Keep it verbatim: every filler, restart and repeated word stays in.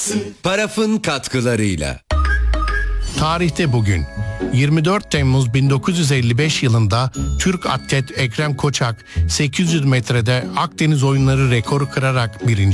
Paraf'ın katkılarıyla. Tarihte bugün yirmi dört Temmuz bin dokuz yüz elli beş yılında Türk atlet Ekrem Koçak sekiz yüz metrede Akdeniz oyunları rekoru kırarak birinci